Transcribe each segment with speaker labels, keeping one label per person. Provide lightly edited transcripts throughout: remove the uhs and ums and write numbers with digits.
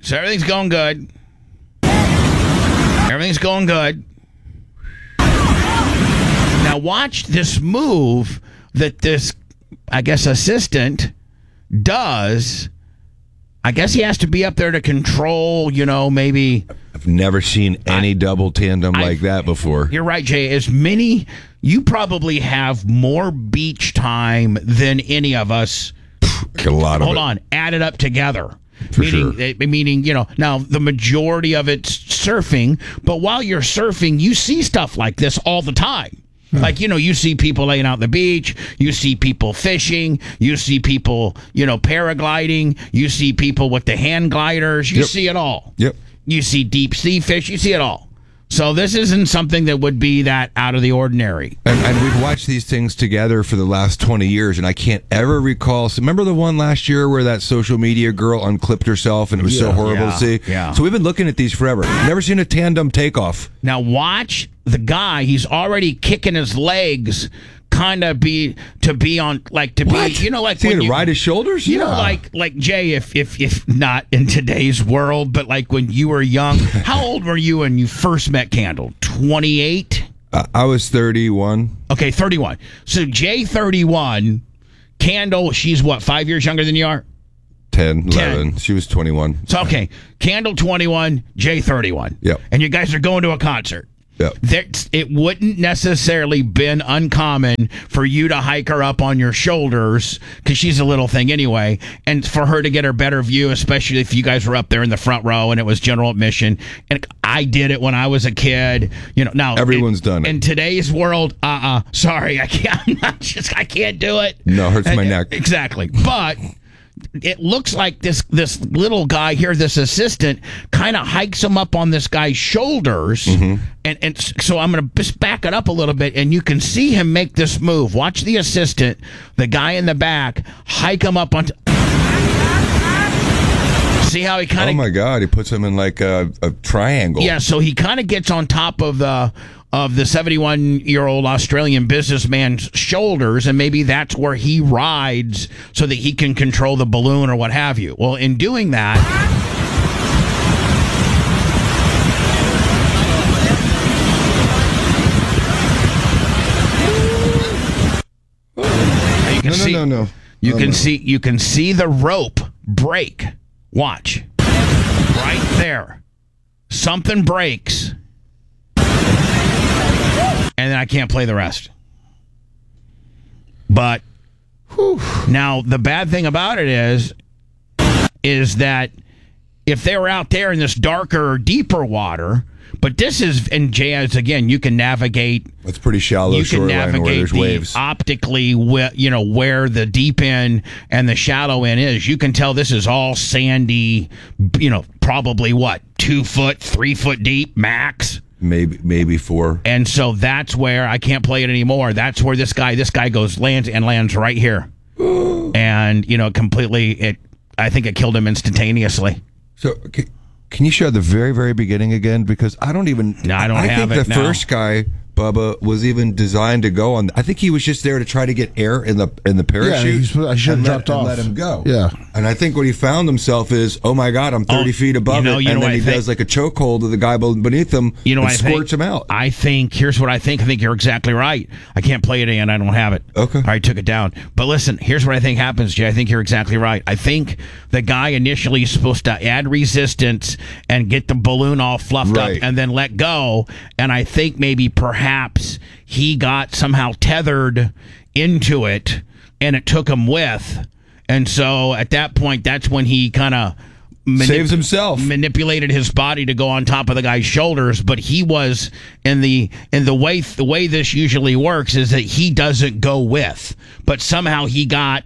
Speaker 1: So everything's going good. Everything's going good. Now watch this move that this, I guess, assistant does. I guess he has to be up there to control, maybe.
Speaker 2: I've never seen any double tandem like that before.
Speaker 1: You're right, Jay. You probably have more beach time than any of us.
Speaker 2: A lot of
Speaker 1: Hold on, add it up together.
Speaker 2: For
Speaker 1: Meaning, now the majority of it's surfing, but while you're surfing, you see stuff like this all the time. Like, you see people laying out on the beach, you see people fishing, you see people, paragliding, you see people with the hand gliders, you see it all.
Speaker 2: Yep.
Speaker 1: You see deep sea fish, you see it all. So this isn't something that would be that out of the ordinary.
Speaker 2: And we've watched these things together for the last 20 years, and I can't ever recall. So remember the one last year where that social media girl unclipped herself, and it was so horrible to see?
Speaker 1: Yeah.
Speaker 2: So we've been looking at these forever. Never seen a tandem takeoff.
Speaker 1: Now watch the guy. He's already kicking his legs, kind of be on, like to
Speaker 2: What?
Speaker 1: be, like
Speaker 2: Is he
Speaker 1: when
Speaker 2: gonna
Speaker 1: you
Speaker 2: ride his shoulders?
Speaker 1: like Jay, if not in today's world, but like when you were young. How old were you when you first met Candle? 28.
Speaker 2: I was 31.
Speaker 1: Okay, 31. So Jay, 31. Candle, she's what, 5 years younger than you are?
Speaker 2: 10, 11. She was 21.
Speaker 1: So, okay, Candle 21, Jay 31.
Speaker 2: Yep.
Speaker 1: And you guys are going to a concert.
Speaker 2: Yep.
Speaker 1: It wouldn't necessarily been uncommon for you to hike her up on your shoulders, because she's a little thing anyway, and for her to get her better view, especially if you guys were up there in the front row and it was general admission. And I did it when I was a kid. Now
Speaker 2: Everyone's done it.
Speaker 1: In today's world, sorry, I can't. I can't do it.
Speaker 2: No, it hurts my neck.
Speaker 1: Exactly. But it looks like this little guy here, this assistant, kind of hikes him up on this guy's shoulders.
Speaker 2: Mm-hmm.
Speaker 1: And so I'm going to just back it up a little bit, and you can see him make this move. Watch the assistant, the guy in the back, hike him up on. See how he kind of.
Speaker 2: Oh my God! He puts him in like a triangle.
Speaker 1: Yeah, so he kind of gets on top of the 71-year-old Australian businessman's shoulders, and maybe that's where he rides so that he can control the balloon or what have you. Well, in doing that, you can see,
Speaker 2: No.
Speaker 1: You can see the rope break. Watch. Right there. Something breaks. And then I can't play the rest. But now the bad thing about it is that if they were out there in this darker, deeper water, but this is, and Jazz, again, you can navigate.
Speaker 2: It's pretty shallow
Speaker 1: You can
Speaker 2: shoreline where
Speaker 1: navigate
Speaker 2: there's waves.
Speaker 1: optically, where the deep end and the shallow end is. You can tell this is all sandy. Probably what, 2 foot, 3 foot deep max.
Speaker 2: Maybe 4.
Speaker 1: And so that's where I can't play it anymore. That's where this guy lands right here. And, completely, I think it killed him instantaneously.
Speaker 2: So, can you show the very, very beginning again? Because I don't even.
Speaker 1: No, I don't
Speaker 2: have
Speaker 1: have
Speaker 2: it. I
Speaker 1: it
Speaker 2: think the
Speaker 1: now.
Speaker 2: first guy, Bubba, was even designed to go on. I think he was just there to try to get air in the parachute.
Speaker 3: I should have dropped off.
Speaker 2: And let him go.
Speaker 3: Yeah.
Speaker 2: And I think what he found himself is, oh my God, I'm 30 feet above it. And then he does like a chokehold of the guy beneath him and squirts him out.
Speaker 1: Here's what I think. I think you're exactly right. I can't play it and I don't have it.
Speaker 2: Okay.
Speaker 1: I took it down. But listen, here's what I think happens, Jay. I think you're exactly right. I think the guy initially is supposed to add resistance and get the balloon all fluffed up and then let go. And I think maybe perhaps he got somehow tethered into it and it took him with. And so at that point, that's when he kind of
Speaker 2: saves himself,
Speaker 1: manipulated his body to go on top of the guy's shoulders. But he was the way this usually works is that he doesn't go with, but somehow he got,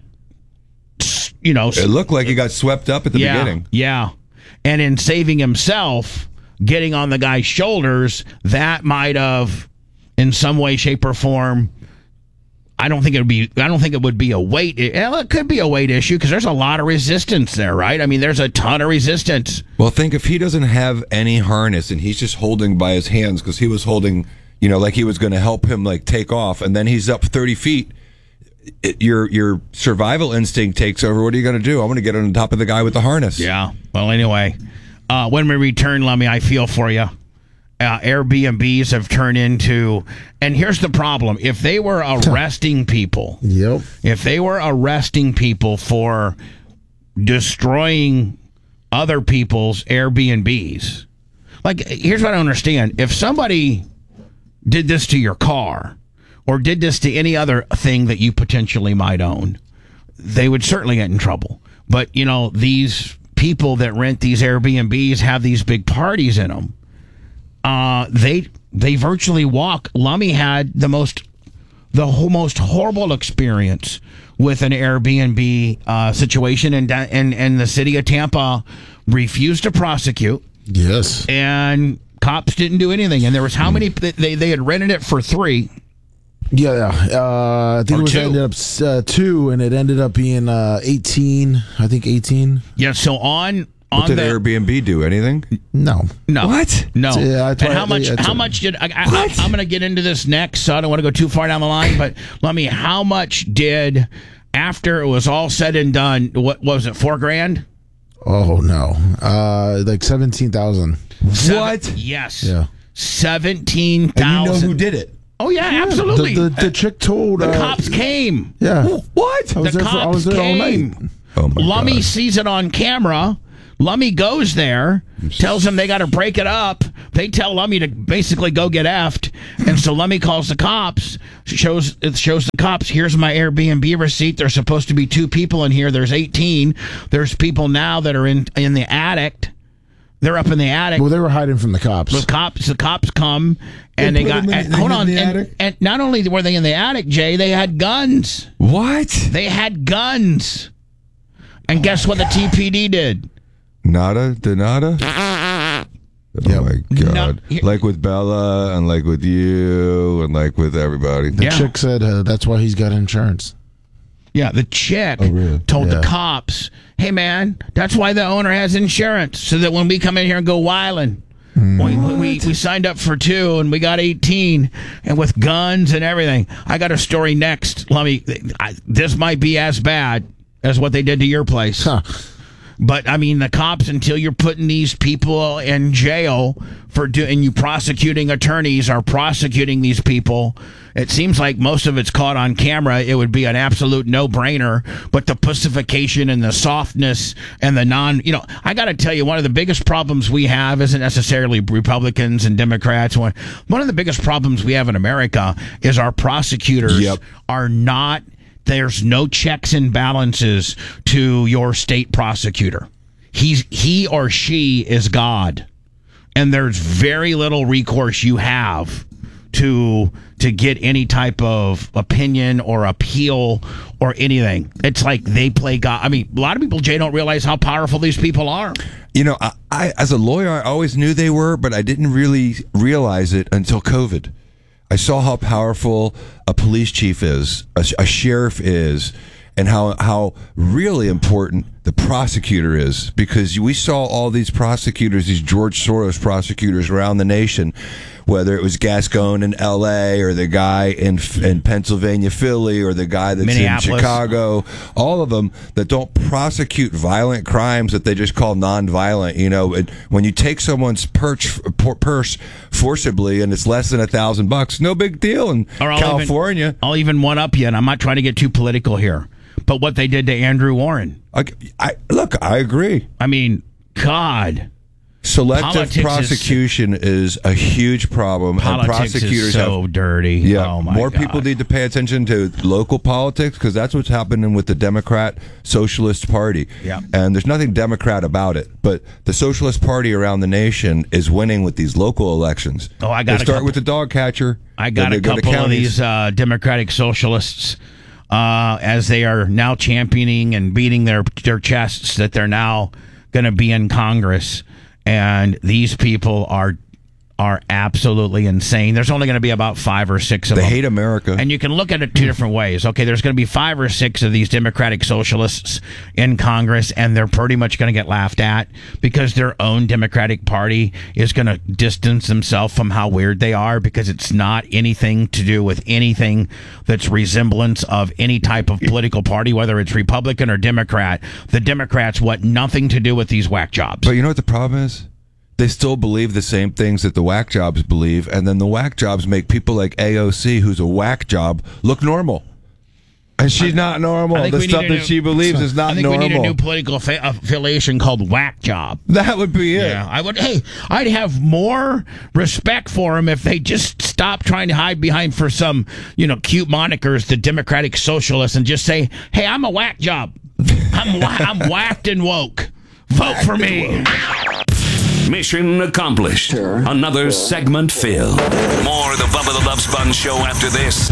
Speaker 1: it
Speaker 2: looked like he got swept up at the beginning.
Speaker 1: Yeah. And in saving himself, getting on the guy's shoulders, that might have, in some way, shape, or form, I don't think it would be a weight. It could be a weight issue because there's a lot of resistance there, right? I mean, there's a ton of resistance.
Speaker 2: Well, think if he doesn't have any harness and he's just holding by his hands because he was holding, like he was going to help him like take off, and then he's up 30 feet. Your survival instinct takes over. What are you going to do? I'm going to get on top of the guy with the harness.
Speaker 1: Yeah. Well, anyway, when we return, Lummy, I feel for you. Airbnbs have turned into, and here's the problem: if they were arresting people, if they were arresting people for destroying other people's Airbnbs, like, here's what I don't understand: if somebody did this to your car or did this to any other thing that you potentially might own, they would certainly get in trouble. But these people that rent these Airbnbs have these big parties in them. They virtually walk. Lummy had the most horrible experience with an Airbnb situation, and the city of Tampa refused to prosecute.
Speaker 3: Yes,
Speaker 1: and cops didn't do anything. And there was how many? They had rented it for 3.
Speaker 3: Yeah, I think ended up 2, and it ended up being 18. I think 18.
Speaker 1: Yeah. So on.
Speaker 2: Did Airbnb do anything?
Speaker 3: No.
Speaker 2: What?
Speaker 1: No.
Speaker 3: Yeah,
Speaker 1: and how much did I'm going to get into this next, so I don't want to go too far down the line. But let me. How much did, after it was all said and done? What was it? $4,000?
Speaker 3: Oh no, like 17,000.
Speaker 2: What?
Speaker 1: Yes.
Speaker 3: Yeah.
Speaker 1: 17,000.
Speaker 2: And you know who did it?
Speaker 1: Oh yeah, absolutely.
Speaker 3: The chick told
Speaker 1: the cops came.
Speaker 3: Yeah.
Speaker 2: What?
Speaker 3: I was there all night.
Speaker 2: Oh my
Speaker 1: Lummy
Speaker 2: God.
Speaker 1: sees it on camera. Lummy goes there, tells them they got to break it up. They tell Lummy to basically go get effed. And so Lummy calls the cops, shows the cops, here's my Airbnb receipt. There's supposed to be 2 people in here. There's 18. There's people now that are in the attic. They're up in the attic.
Speaker 3: Well, they were hiding from the cops.
Speaker 1: The cops come, and they got... hold on. And not only were they in the attic, Jay, they had guns.
Speaker 2: What?
Speaker 1: They had guns. And guess what the TPD did?
Speaker 2: Nada? Oh my God. Like with Bella and like with you and like with everybody.
Speaker 3: The chick said that's why he's got insurance.
Speaker 1: Yeah, the chick
Speaker 2: really?
Speaker 1: told the cops, hey man, that's why the owner has insurance, so that when we come in here and go wilding, we signed up for 2 and we got 18 and with guns and everything. I got a story next. This might be as bad as what they did to your place.
Speaker 3: Huh.
Speaker 1: But, I mean, the cops, until you're putting these people in jail and you prosecuting attorneys are prosecuting these people, it seems like most of it's caught on camera. It would be an absolute no-brainer. But the pussification and the softness and the I got to tell you, one of the biggest problems we have isn't necessarily Republicans and Democrats. One of the biggest problems we have in America is our prosecutors are not... There's no checks and balances to your state prosecutor. He or she is God, and there's very little recourse you have to get any type of opinion or appeal or anything. It's like they play God. I mean, a lot of people, Jay, don't realize how powerful these people are.
Speaker 2: I as a lawyer, I always knew they were, but I didn't really realize it until COVID. I saw how powerful a police chief is, a sheriff is, and how really important the prosecutor is. Because we saw all these prosecutors, these George Soros prosecutors around the nation, whether it was Gascon in L.A. or the guy in Pennsylvania, Philly, or the guy that's in Chicago, all of them that don't prosecute violent crimes that they just call nonviolent. When you take someone's purse forcibly and it's less than $1,000, no big deal in California.
Speaker 1: I'll even one up you, and I'm not trying to get too political here, but what they did to Andrew Warren.
Speaker 2: I agree.
Speaker 1: I mean, God.
Speaker 2: Selective prosecution is a huge problem.
Speaker 1: Politics
Speaker 2: and prosecutors
Speaker 1: is so dirty.
Speaker 2: Yeah,
Speaker 1: oh my
Speaker 2: more
Speaker 1: God.
Speaker 2: people need to pay attention to local politics, because that's what's happening with the Democrat Socialist Party.
Speaker 1: Yeah.
Speaker 2: And there's nothing Democrat about it, but the Socialist Party around the nation is winning with these local elections.
Speaker 1: Oh, I got
Speaker 2: they start with the dog catcher.
Speaker 1: I got a couple of these Democratic Socialists as they are now championing and beating their chests that they're now going to be in Congress. And these people are are absolutely insane. There's only going to be about 5 or 6 of them.
Speaker 2: They hate America.
Speaker 1: And you can look at it 2 different ways. Okay, there's going to be 5 or 6 of these Democratic socialists in Congress, and they're pretty much going to get laughed at because their own Democratic Party is going to distance themselves from how weird they are, because it's not anything to do with anything that's resemblance of any type of political party, whether it's Republican or Democrat. The Democrats want nothing to do with these whack jobs.
Speaker 2: But you know what the problem is? They still believe the same things that the whack jobs believe, and then the whack jobs make people like AOC, who's a whack job, look normal. And she's not normal. The stuff that she believes is not normal.
Speaker 1: I think we need a new political affiliation called Whack Job.
Speaker 2: That would be it.
Speaker 1: Yeah, I would. Hey, I'd have more respect for them if they just stop trying to hide behind for some, cute monikers, the Democratic Socialists, and just say, "Hey, I'm a whack job. I'm whacked and woke. Vote for me."
Speaker 4: Mission accomplished. Another segment filled. More of the Bubba the Love Sponge Show after this.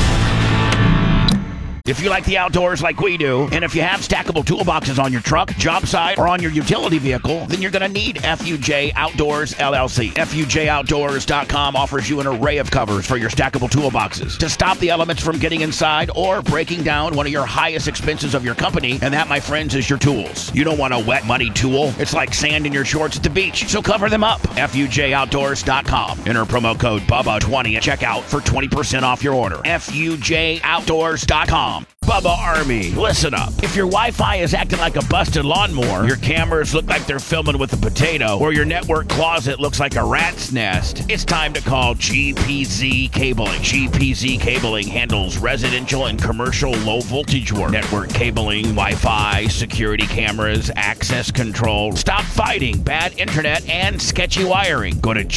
Speaker 1: If you like the outdoors like we do, and if you have stackable toolboxes on your truck, job site, or on your utility vehicle, then you're going to need FUJ Outdoors LLC. FUJOutdoors.com offers you an array of covers for your stackable toolboxes to stop the elements from getting inside or breaking down one of your highest expenses of your company, and that, my friends, is your tools. You don't want a wet, muddy tool. It's like sand in your shorts at the beach, so cover them up. FUJOutdoors.com. Enter promo code BUBBA20 at checkout for 20% off your order. FUJOutdoors.com. Bubba Army, listen up. If your Wi-Fi is acting like a busted lawnmower, your cameras look like they're filming with a potato, or your network closet looks like a rat's nest, it's time to call GPZ Cabling. GPZ Cabling handles residential and commercial low-voltage work, network cabling, Wi-Fi, security cameras, access control. Stop fighting bad internet and sketchy wiring. Go to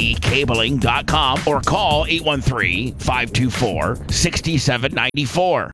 Speaker 1: gpzcabling.com or call 813-524-6794.